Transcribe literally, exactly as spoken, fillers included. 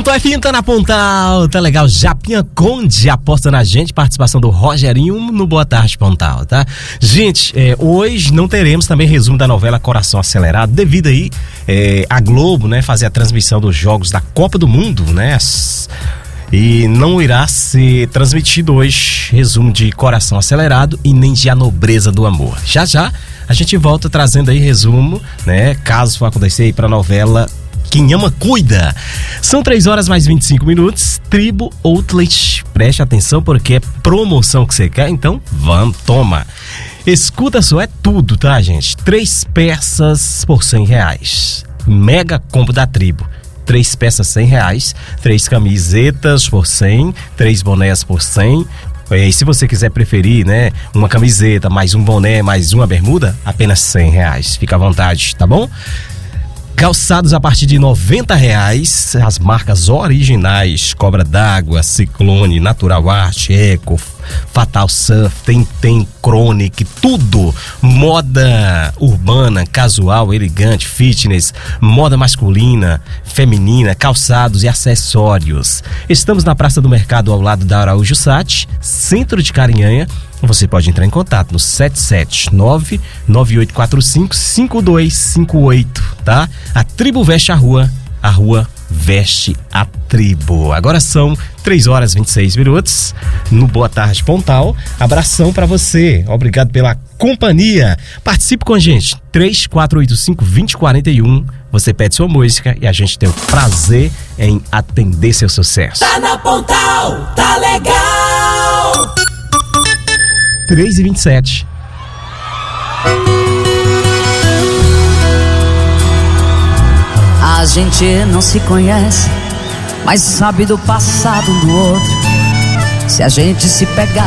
Ponto F M tá na Pontal, tá legal. Japinha Conde aposta na gente, participação do Rogerinho no Boa Tarde Pontal, tá? Gente, é, hoje não teremos também resumo da novela Coração Acelerado, devido aí é, a Globo, né, fazer a transmissão dos jogos da Copa do Mundo, né? E não irá ser transmitido hoje resumo de Coração Acelerado e nem de A Nobreza do Amor. Já já a gente volta trazendo aí resumo, né? Caso for acontecer aí pra novela Quem Ama Cuida. São três horas mais vinte e cinco minutos. Tribo Outlet. Preste atenção porque é promoção que você quer, então vamos, toma. Escuta só, é tudo, tá, gente? Três peças por cem reais. Mega combo da Tribo. Três peças cem reais. Três camisetas por cem. Três bonés por cem. E se você quiser preferir, né, uma camiseta, mais um boné, mais uma bermuda, apenas cem reais. Fica à vontade, tá bom? Calçados a partir de noventa reais, as marcas originais, Cobra d'Água, Ciclone, Natural Art, Eco, Fatal Surf, tem, tem Chronic, tudo. Moda urbana, casual, elegante, fitness, moda masculina, feminina, calçados e acessórios. Estamos na Praça do Mercado, ao lado da Araújo Sat, centro de Carinhanha. Você pode entrar em contato no sete sete nove, nove oito quatro cinco, cinco dois cinco oito, tá? A Tribo veste a rua, a rua veste a Tribo. Agora são três horas e vinte e seis minutos no Boa Tarde Pontal. Abração pra você, obrigado pela companhia. Participe com a gente, três quatro oito cinco, dois zero quatro um. Você pede sua música e a gente tem o prazer em atender seu sucesso. Tá na Pontal, tá legal! três e vinte e sete. A gente não se conhece, mas sabe do passado um do outro. Se a gente se pegar